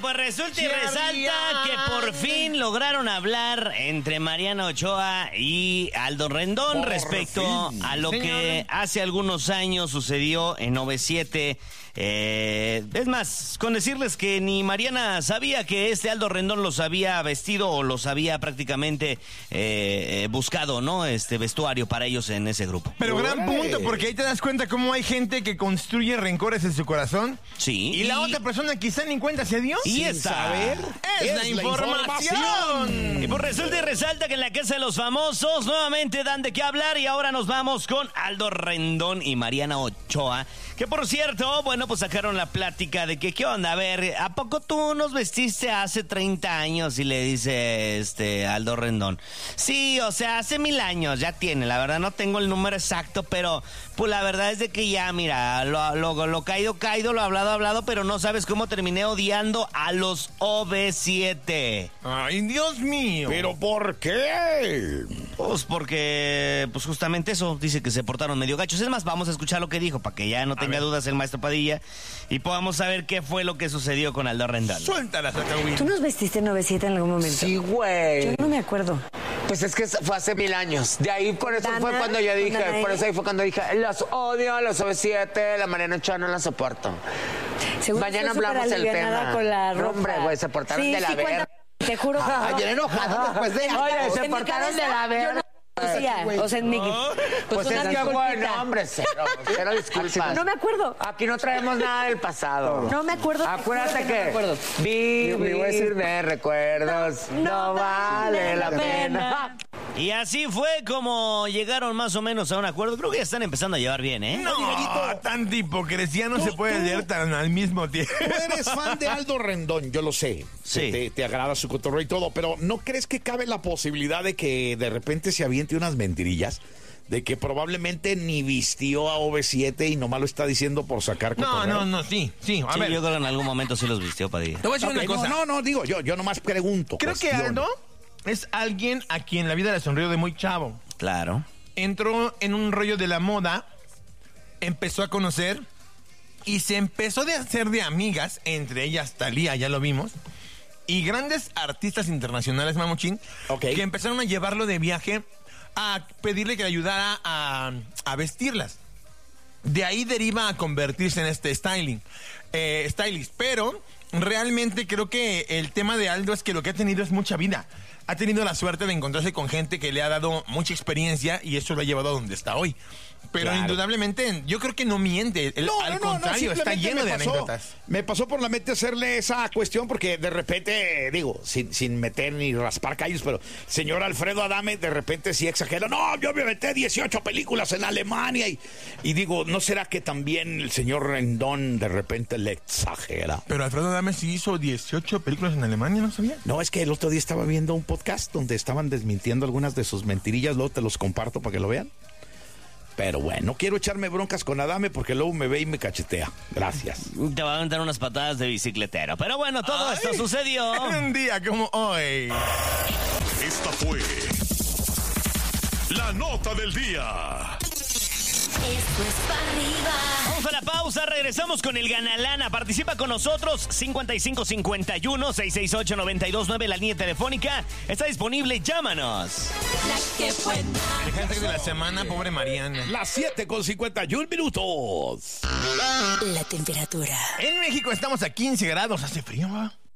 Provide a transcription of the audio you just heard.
pues resulta y resalta que por fin lograron hablar entre Mariana Ochoa y Aldo Rendón respecto a lo que hace algunos años sucedió en OV7. Es más, con decirles que ni Mariana sabía que Aldo Rendón los había vestido o los había prácticamente buscado, ¿no? Vestuario para ellos en ese grupo. Pero gran punto, porque ahí te das cuenta cómo hay gente que construye rencores en su corazón. Sí. Y la otra persona quizá ni cuenta se dio. Y esta es la información. Y pues resulta y resalta que en la Casa de los Famosos nuevamente dan de qué hablar y ahora nos vamos con Aldo Rendón y Mariana Ochoa. Que por cierto, bueno, pues sacaron la plática de que, ¿qué onda? A ver, ¿a poco tú nos vestiste hace 30 años? Y le dice Aldo Rendón. Sí, o sea, hace 1000 años ya tiene. La verdad no tengo el número exacto, pero pues la verdad es de que ya, mira, lo caído, lo hablado, pero no sabes cómo terminé odiando a los OV7. Ay, Dios mío. ¿Pero por qué? Pues porque, pues justamente eso, dice que se portaron medio gachos. Es más, vamos a escuchar lo que dijo para que ya no tenga dudas el maestro Padilla y podamos saber qué fue lo que sucedió con Aldo Rendón. Suéltala, Sacahuil. ¿Tú nos vestiste en 9-7 en algún momento? Sí, güey. Yo no me acuerdo. Pues es que fue hace 1000 años. De ahí, por eso Dana, fue cuando yo dije, Dana, por eso ahí fue cuando dije, los odio, los OV7, la Mariana Ochoa no la soporto. Seguro Mañana estoy hablamos del superalivianada tema. Con la No, ropa. hombre, güey, se portaron de la verga. Te juro. Ayer enojado después de... Oye, se En mi portaron de cabeza, la verga. yo no decía, o sea, en mi... Pues es una que disculpita. bueno, hombre, cero disculpas. No me acuerdo. Aquí no traemos nada del pasado. No me acuerdo. Acuérdate te juro que no me acuerdo. vivir de recuerdos no vale la pena. Y así fue como llegaron más o menos a un acuerdo. Creo que ya están empezando a llevar bien, ¿eh? No, tanta hipocresía no se puede leer tan al mismo tiempo. Tú eres fan de Aldo Rendón, yo lo sé. Sí. Te agrada su cotorreo y todo, pero ¿no crees que cabe la posibilidad de que de repente se aviente unas mentirillas? De que probablemente ni vistió a OV7 y nomás lo está diciendo por sacar cotorreo. No, sí. A Sí, ver, yo creo que en algún momento sí los vistió Padilla. te voy a decir Ok, una cosa. no, digo, yo nomás pregunto. Creo que cuestiono. Aldo es alguien a quien la vida le sonrió de muy chavo. Claro. Entró en un rollo de la moda, empezó a conocer y se empezó a hacer de amigas, entre ellas Thalía, ya lo vimos, y grandes artistas internacionales, Mamuchín, que empezaron a llevarlo de viaje a pedirle que le ayudara a vestirlas. De ahí deriva a convertirse en stylist, pero realmente creo que el tema de Aldo es que lo que ha tenido es mucha vida. Ha tenido la suerte de encontrarse con gente que le ha dado mucha experiencia y eso lo ha llevado a donde está hoy. Pero Claro. indudablemente, yo creo que no miente. Al contrario, está simplemente lleno de pasó- anécdotas. Me pasó por la mente hacerle esa cuestión porque de repente, digo, sin meter ni raspar callos, pero señor Alfredo Adame de repente sí exagera. No, yo me metí 18 películas en Alemania y digo, ¿no será que también el señor Rendón de repente le exagera? Pero Alfredo Adame sí hizo 18 películas en Alemania, ¿no sabía? No, es que el otro día estaba viendo un podcast donde estaban desmintiendo algunas de sus mentirillas, luego te los comparto para que lo vean. Pero bueno, no quiero echarme broncas con Adame porque luego me ve y me cachetea. Gracias. Te va a aventar unas patadas de bicicletero. Pero bueno, todo esto sucedió. En un día como hoy. Esta fue la nota del día. Esto es para arriba. Vamos a la pausa, regresamos con el Ganalana. Participa con nosotros, 5551-668-929, la línea telefónica. Está disponible, llámanos. La que buena. El hashtag de la semana, pobre Mariana. Las 7:51 minutos. La temperatura. En México estamos a 15 grados, hace frío, ¿va?